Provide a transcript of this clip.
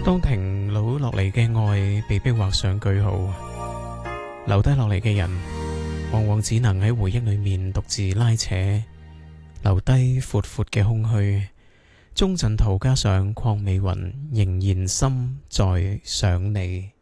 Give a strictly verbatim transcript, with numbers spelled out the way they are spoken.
當停留落嚟嘅愛被迫畫上句號，留低落嚟嘅人往往只能喺回憶裏面獨自拉扯，留低闊闊嘅空虛。鐘鎮濤加上鄺美雲，仍然心在想你。